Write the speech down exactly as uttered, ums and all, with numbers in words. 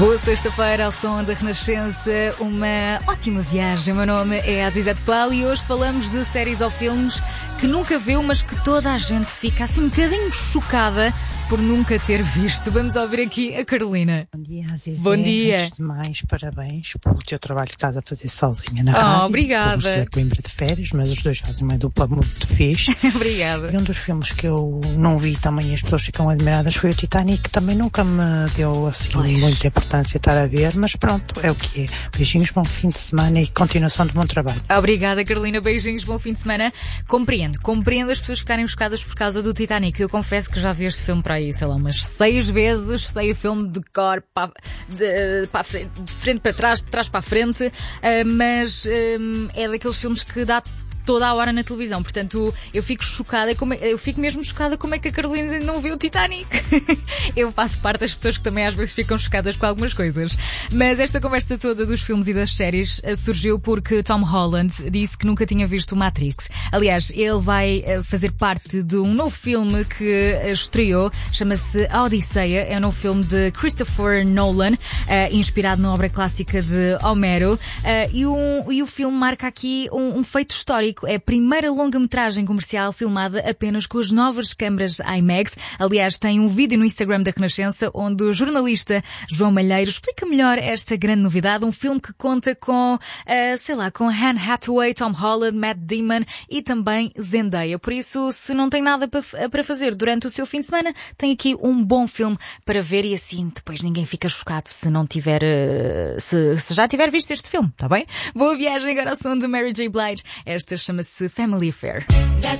Boa sexta-feira ao som da Renascença, uma ótima viagem. O meu nome é Aziza Tepal e hoje falamos de séries ou filmes que nunca viu, mas que toda a gente fica assim um bocadinho chocada por nunca ter visto. Vamos ouvir aqui a Carolina. Bom dia, Aziza. Bom dia. Antes de mais, parabéns pelo teu trabalho que estás a fazer sozinha na Oh, rádio. obrigada. Pelo José Coimbra de férias, mas os dois fazem uma dupla muito fixe. Obrigada. E um dos filmes que eu não vi também, as pessoas ficam admiradas, foi o Titanic, que também nunca me deu assim Pois. muita importância estar a ver, mas pronto, é o que é. Beijinhos, bom fim de semana e continuação de bom trabalho. Obrigada, Carolina. Beijinhos, bom fim de semana. Compreendo, compreendo as pessoas ficarem chocadas por causa do Titanic. Eu confesso que já vi este filme para aí, sei lá, umas seis vezes. Sei o filme de cor, para, de, para a frente, de frente para trás, de trás para a frente, uh, mas uh, é daqueles filmes que dá toda a hora na televisão, portanto eu fico chocada, como é, eu fico mesmo chocada como é que a Carolina não viu o Titanic. Eu faço parte das pessoas que também às vezes ficam chocadas com algumas coisas, mas esta conversa toda dos filmes e das séries uh, surgiu porque Tom Holland disse que nunca tinha visto o Matrix. Aliás, ele vai uh, fazer parte de um novo filme que uh, estreou, chama-se A Odisseia, é um novo filme de Christopher Nolan, uh, inspirado na obra clássica de Homero, uh, e, um, e o filme marca aqui um, um feito histórico. É a primeira longa-metragem comercial filmada apenas com as novas câmaras IMAX. Aliás, tem um vídeo no Instagram da Renascença onde o jornalista João Malheiro explica melhor esta grande novidade. Um filme que conta com, uh, sei lá, com Anne Hathaway, Tom Holland, Matt Damon e também Zendaya. Por isso, se não tem nada para fazer durante o seu fim de semana, tem aqui um bom filme para ver e assim depois ninguém fica chocado se não tiver, uh, se, se já tiver visto este filme, tá bem? Boa viagem agora ao som de Mary J. Blige. Esta chama-se Family Affair.